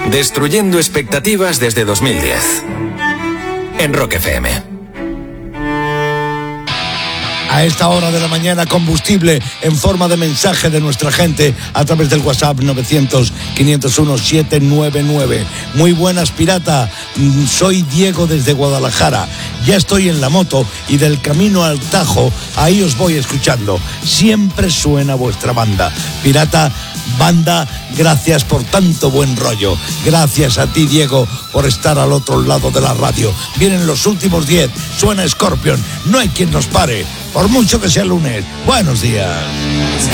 Destruyendo expectativas desde 2010. En Rock FM. A esta hora de la mañana, combustible en forma de mensaje de nuestra gente a través del WhatsApp 900-501-799. Muy buenas, pirata. Soy Diego desde Guadalajara. Ya estoy en la moto y del camino al Tajo, ahí os voy escuchando. Siempre suena vuestra banda. Pirata, banda, gracias por tanto buen rollo. Gracias a ti, Diego, por estar al otro lado de la radio. Vienen los últimos 10. Suena Scorpion. No hay quien nos pare. Por mucho que sea lunes. Buenos días.